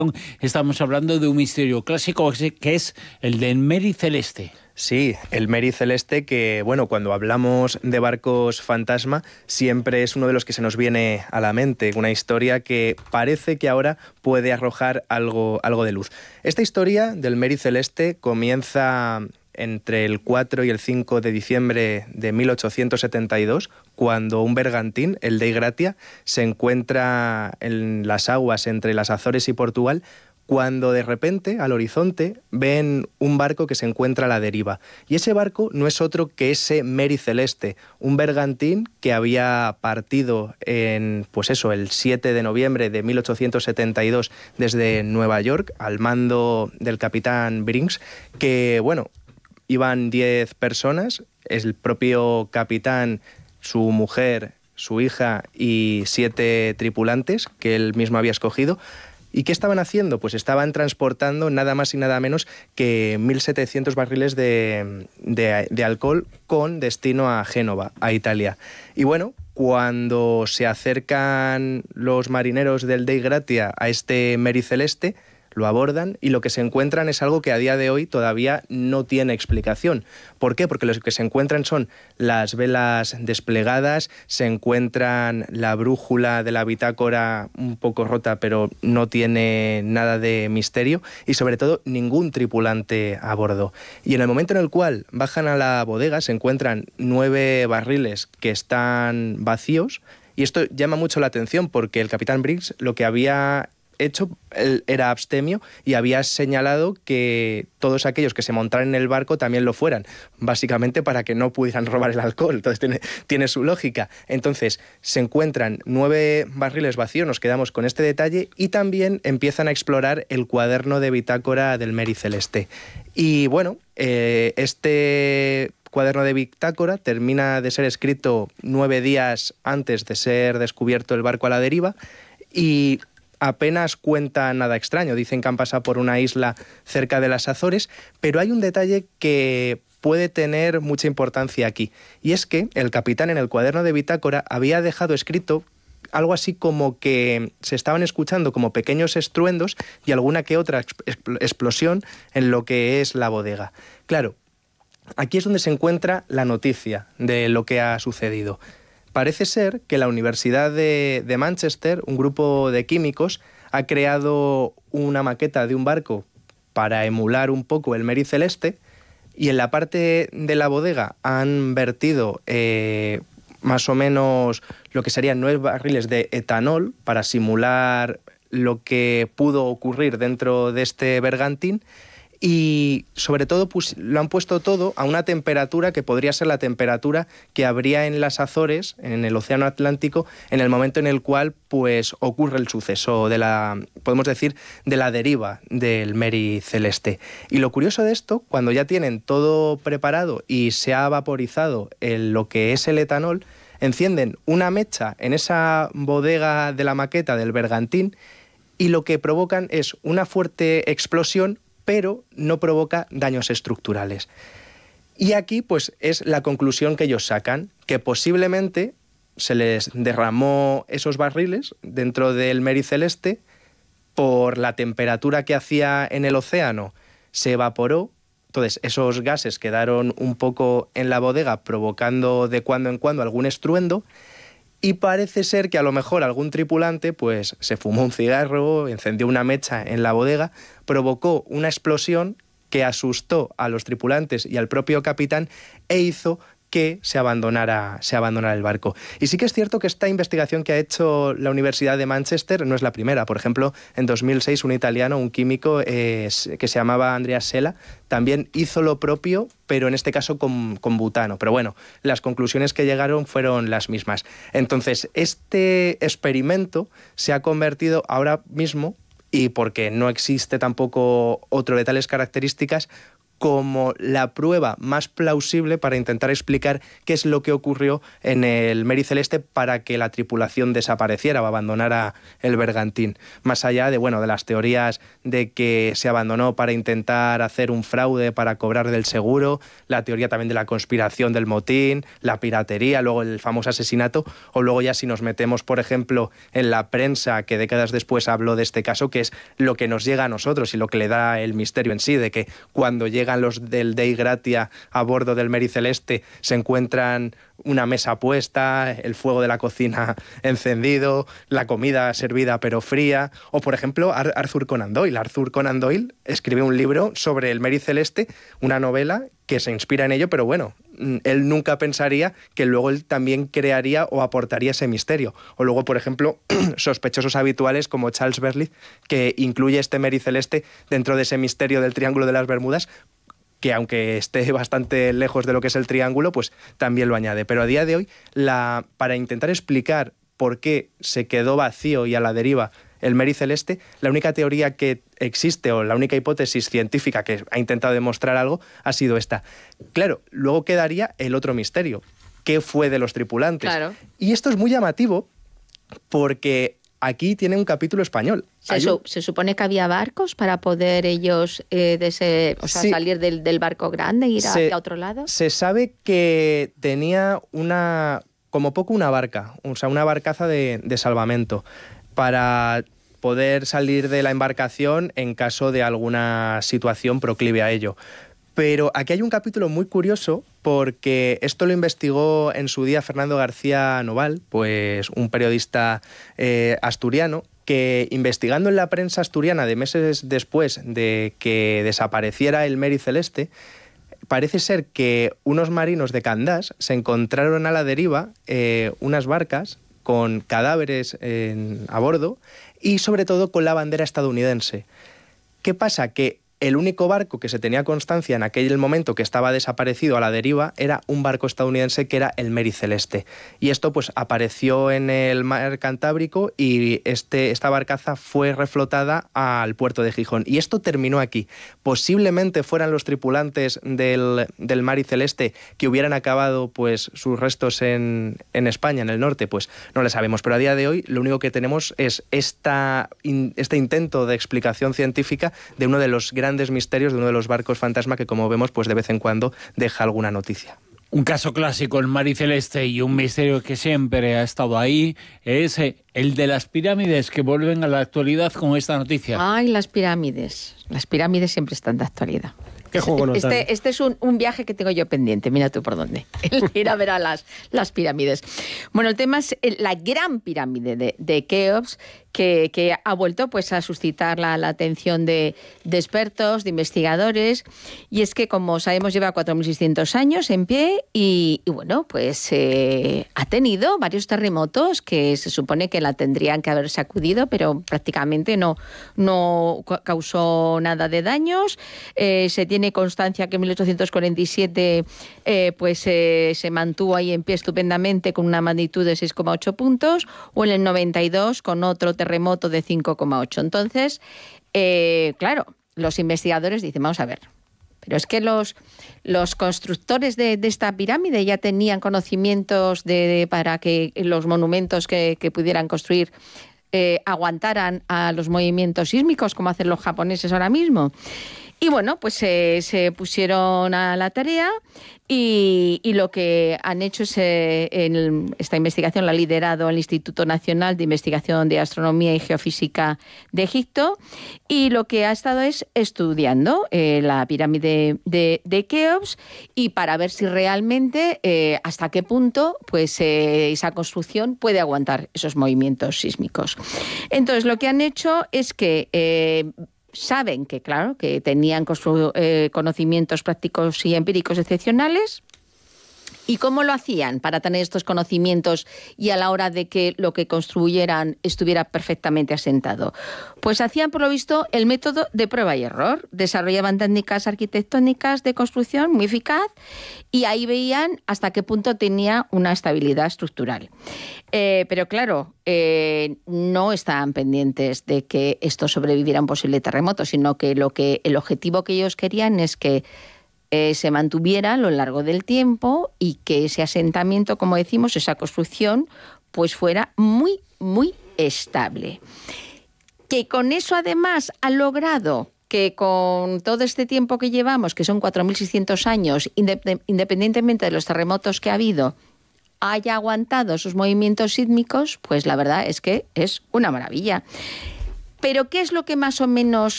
Estamos hablando de un misterio clásico que es el del Mary Celeste. Sí, el Mary Celeste que, bueno, cuando hablamos de barcos fantasma siempre es uno de los que se nos viene a la mente, una historia que parece que ahora puede arrojar algo de luz. Esta historia del Mary Celeste comienza entre el 4 y el 5 de diciembre de 1872, cuando un bergantín, el Dei Gratia, se encuentra en las aguas entre las Azores y Portugal, cuando de repente al horizonte ven un barco que se encuentra a la deriva. Y ese barco no es otro que ese Mary Celeste, un bergantín que había partido en, pues eso, el 7 de noviembre de 1872 desde Nueva York al mando del capitán Brinks, que, bueno, iban 10 personas, el propio capitán, su mujer, su hija y 7 tripulantes que él mismo había escogido. ¿Y qué estaban haciendo? Pues estaban transportando nada más y nada menos que 1.700 barriles de alcohol con destino a Génova, a Italia. Y bueno, cuando se acercan los marineros del Dei Gratia a este Mary Celeste, lo abordan y lo que se encuentran es algo que a día de hoy todavía no tiene explicación. ¿Por qué? Porque lo que se encuentran son las velas desplegadas, se encuentran la brújula de la bitácora un poco rota, pero no tiene nada de misterio, y sobre todo ningún tripulante a bordo. Y en el momento en el cual bajan a la bodega se encuentran 9 barriles que están vacíos, y esto llama mucho la atención porque el capitán Briggs lo que había hecho, él era abstemio y había señalado que todos aquellos que se montaran en el barco también lo fueran, básicamente para que no pudieran robar el alcohol. Entonces tiene su lógica. Entonces se encuentran 9 barriles vacíos, nos quedamos con este detalle, y también empiezan a explorar el cuaderno de bitácora del Mary Celeste. Y bueno, este cuaderno de bitácora termina de ser escrito 9 días antes de ser descubierto el barco a la deriva, y apenas cuenta nada extraño. Dicen que han pasado por una isla cerca de las Azores, pero hay un detalle que puede tener mucha importancia aquí, y es que el capitán en el cuaderno de bitácora había dejado escrito algo así como que se estaban escuchando como pequeños estruendos y alguna que otra explosión en lo que es la bodega. Claro, aquí es donde se encuentra la noticia de lo que ha sucedido. Parece ser que la Universidad de Manchester, un grupo de químicos, ha creado una maqueta de un barco para emular un poco el Mary Celeste, y en la parte de la bodega han vertido más o menos lo que serían 9 barriles de etanol para simular lo que pudo ocurrir dentro de este bergantín. Y sobre todo pues, lo han puesto todo a una temperatura que podría ser la temperatura que habría en las Azores, en el Océano Atlántico, en el momento en el cual pues, ocurre el suceso de podemos decir, de la deriva del Mary Celeste. Y lo curioso de esto, cuando ya tienen todo preparado y se ha vaporizado lo que es el etanol, encienden una mecha en esa bodega de la maqueta del bergantín, y lo que provocan es una fuerte explosión, pero no provoca daños estructurales. Y aquí pues es la conclusión que ellos sacan, que posiblemente se les derramó esos barriles dentro del Mary Celeste, por la temperatura que hacía en el océano, se evaporó, entonces esos gases quedaron un poco en la bodega provocando de cuando en cuando algún estruendo. Y parece ser que a lo mejor algún tripulante pues se fumó un cigarro, encendió una mecha en la bodega, provocó una explosión que asustó a los tripulantes y al propio capitán e hizo que se abandonara el barco. Y sí que es cierto que esta investigación que ha hecho la Universidad de Manchester no es la primera. Por ejemplo, en 2006 un italiano, un químico que se llamaba Andrea Sella, también hizo lo propio, pero en este caso con butano. Pero bueno, las conclusiones que llegaron fueron las mismas. Entonces, este experimento se ha convertido ahora mismo, y porque no existe tampoco otro de tales características, como la prueba más plausible para intentar explicar qué es lo que ocurrió en el Mary Celeste para que la tripulación desapareciera o abandonara el bergantín. Más allá de, bueno, de las teorías de que se abandonó para intentar hacer un fraude para cobrar del seguro, la teoría también de la conspiración del motín, la piratería, luego el famoso asesinato, o luego ya si nos metemos, por ejemplo, en la prensa que décadas después habló de este caso, que es lo que nos llega a nosotros y lo que le da el misterio en sí, de que cuando llegan los del Dei Gratia a bordo del Mary Celeste se encuentran una mesa puesta, el fuego de la cocina encendido, la comida servida pero fría, o por ejemplo Arthur Conan Doyle. Arthur Conan Doyle escribe un libro sobre el Mary Celeste, una novela que se inspira en ello, pero bueno, él nunca pensaría que luego él también crearía o aportaría ese misterio. O luego, por ejemplo, sospechosos habituales como Charles Berlitz, que incluye este Mary Celeste dentro de ese misterio del Triángulo de las Bermudas, que aunque esté bastante lejos de lo que es el triángulo, pues también lo añade. Pero a día de hoy, para intentar explicar por qué se quedó vacío y a la deriva el Mary Celeste, la única teoría que existe o la única hipótesis científica que ha intentado demostrar algo ha sido esta. Claro, luego quedaría el otro misterio. ¿Qué fue de los tripulantes? Claro. Y esto es muy llamativo porque aquí tiene un capítulo español. Se supone que había barcos para poder ellos salir del barco grande e ir hacia otro lado. Se sabe que tenía como poco una barca, o sea, una barcaza de salvamento para poder salir de la embarcación en caso de alguna situación proclive a ello. Pero aquí hay un capítulo muy curioso porque esto lo investigó en su día Fernando García Noval, pues un periodista asturiano, que investigando en la prensa asturiana de meses después de que desapareciera el Mary Celeste, parece ser que unos marinos de Candás se encontraron a la deriva unas barcas con cadáveres a bordo y sobre todo con la bandera estadounidense. ¿Qué pasa? Que el único barco que se tenía constancia en aquel momento que estaba desaparecido a la deriva era un barco estadounidense que era el Mary Celeste. Y esto pues apareció en el mar Cantábrico y esta barcaza fue reflotada al puerto de Gijón. Y esto terminó aquí. Posiblemente fueran los tripulantes del Mary Celeste que hubieran acabado pues sus restos en España, en el norte, pues no lo sabemos. Pero a día de hoy lo único que tenemos es este intento de explicación científica de uno de los grandes misterios de uno de los barcos fantasma que, como vemos, pues de vez en cuando deja alguna noticia. Un caso clásico, el Mary Celeste, y un misterio que siempre ha estado ahí es el de las pirámides, que vuelven a la actualidad con esta noticia. Ay, las pirámides. Las pirámides siempre están de actualidad. ¿Qué juego no tan? Este es un viaje que tengo yo pendiente, mira tú por dónde. El ir a ver a las pirámides. Bueno, el tema es la gran pirámide de Keops, que ha vuelto pues a suscitar la atención de expertos, de investigadores, y es que, como sabemos, lleva 4.600 años en pie y bueno, pues ha tenido varios terremotos que se supone que la tendrían que haber sacudido, pero prácticamente no causó nada de daños. Se tiene constancia que en 1847 se mantuvo ahí en pie estupendamente con una magnitud de 6,8 puntos, o en el 92 con otro terremoto de 5,8. Entonces, claro, los investigadores dicen, vamos a ver, pero es que los constructores de esta pirámide ya tenían conocimientos para que los monumentos que pudieran construir aguantaran a los movimientos sísmicos, como hacen los japoneses ahora mismo. Y bueno, pues se pusieron a la tarea y lo que han hecho es, esta investigación la ha liderado el Instituto Nacional de Investigación de Astronomía y Geofísica de Egipto, y lo que ha estado es estudiando la pirámide de Keops, y para ver si realmente hasta qué punto pues esa construcción puede aguantar esos movimientos sísmicos. Entonces, lo que han hecho es que saben que, claro, que tenían conocimientos prácticos y empíricos excepcionales, ¿Y cómo lo hacían para tener estos conocimientos y a la hora de que lo que construyeran estuviera perfectamente asentado? Pues hacían, por lo visto, el método de prueba y error. Desarrollaban técnicas arquitectónicas de construcción muy eficaz y ahí veían hasta qué punto tenía una estabilidad estructural. Pero claro, no estaban pendientes de que esto sobreviviera a un posible terremoto, sino que el objetivo que ellos querían es que se mantuviera a lo largo del tiempo y que ese asentamiento, como decimos, esa construcción, pues fuera muy, muy estable. Que con eso además ha logrado que con todo este tiempo que llevamos, que son 4.600 años, independientemente de los terremotos que ha habido, haya aguantado sus movimientos sísmicos, pues la verdad es que es una maravilla. Pero ¿qué es lo que más o menos